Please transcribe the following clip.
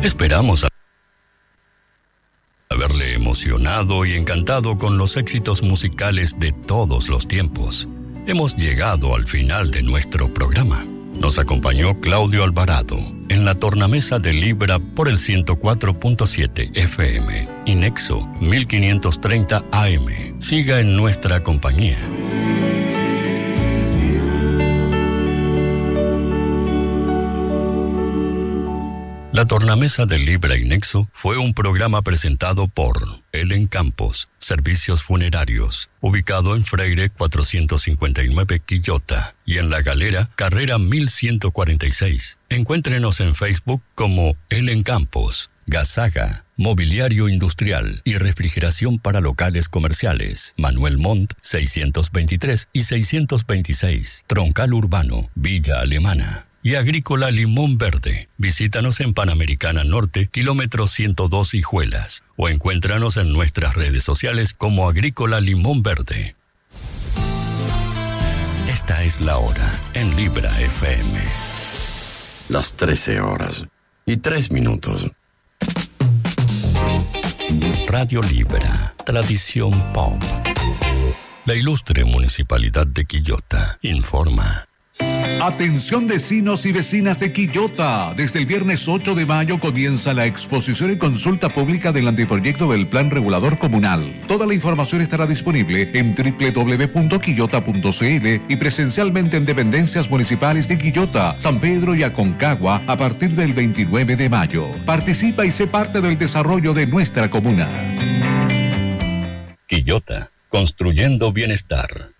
Esperamos haberle emocionado y encantado con los éxitos musicales de todos los tiempos. Hemos llegado al final de nuestro programa. Nos acompañó Claudio Alvarado en la tornamesa de Libra por el 104.7 FM y Nexo 1530 AM. Siga en nuestra compañía. La tornamesa de Libra y Nexo fue un programa presentado por Elen Campos, Servicios Funerarios, ubicado en Freire 459 Quillota y en La Galera, Carrera 1146. Encuéntrenos en Facebook como Elen Campos. Gazaga, Mobiliario Industrial y Refrigeración para Locales Comerciales. Manuel Montt, 623 y 626. Troncal Urbano, Villa Alemana. Y Agrícola Limón Verde. Visítanos en Panamericana Norte, kilómetro 102 Hijuelas, o encuéntranos en nuestras redes sociales como Agrícola Limón Verde. Esta es la hora en Libra FM. Las 13:03. Radio Libra, tradición pop. La ilustre Municipalidad de Quillota informa. Atención vecinos y vecinas de Quillota. Desde el viernes 8 de mayo comienza la exposición y consulta pública del anteproyecto del Plan Regulador Comunal. Toda la información estará disponible en www.quillota.cl y presencialmente en dependencias municipales de Quillota, San Pedro y Aconcagua a partir del 29 de mayo. Participa y sé parte del desarrollo de nuestra comuna. Quillota, construyendo bienestar.